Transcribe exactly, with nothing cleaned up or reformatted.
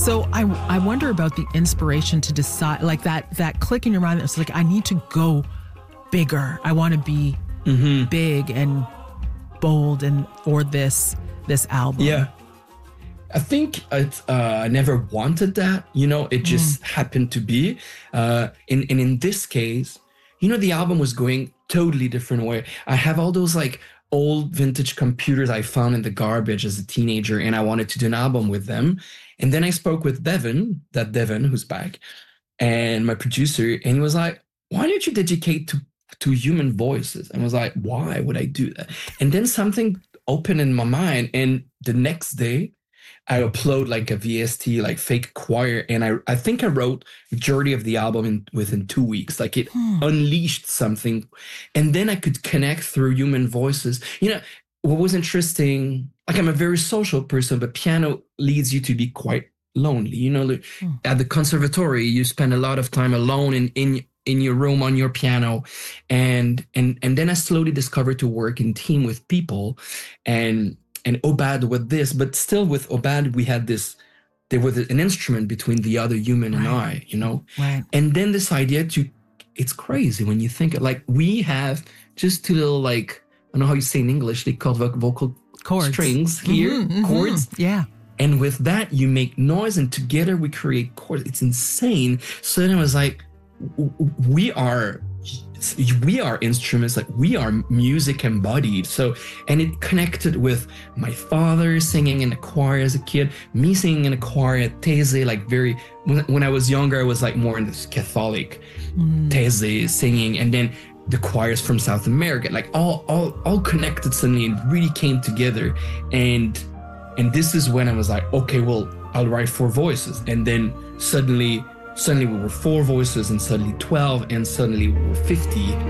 So I, I wonder about the inspiration to decide, like that that click in your mind that's like, I need to go bigger. I want to be mm-hmm. big and bold and for this this album. Yeah. I think it, uh, I never wanted that, you know, it just mm. happened to be. Uh, and, and in this case, you know, the album was going totally different way. I have all those like old vintage computers I found in the garbage as a teenager, and I wanted to do an album with them. And then I spoke with Devin, that Devin who's back, and my producer, and he was like, why don't you dedicate to, to human voices? And I was like, why would I do that? And then something opened in my mind, and the next day, I upload like a V S T, like fake choir. And I, I think I wrote majority of the album in, within two weeks. Like it hmm. unleashed something. And then I could connect through human voices. You know, what was interesting, like I'm a very social person, but piano leads you to be quite lonely. You know, like hmm. at the conservatory, you spend a lot of time alone in, in, in your room on your piano. And, and, and then I slowly discovered to work in team with people, and And Obad with this, but still with Obad, we had this, there was an instrument between the other human right. and I, you know? Right. And then this idea to, it's crazy when you think it, like we have just two little, like, I don't know how you say in English, they call vocal chords. Strings here, mm-hmm, mm-hmm. chords. Yeah. And with that, you make noise, and together we create chords. It's insane. So then I was like, we are... we are instruments, like we are music embodied. So, and it connected with my father singing in a choir as a kid, me singing in a choir at Thésée, like very, when, when I was younger, I was like more in this Catholic mm. Thésée singing, and then the choirs from South America, like all, all, all connected suddenly and really came together. And, and this is when I was like, okay, well, I'll write four voices. And then suddenly Suddenly we were four voices, and suddenly twelve, and suddenly we were fifty.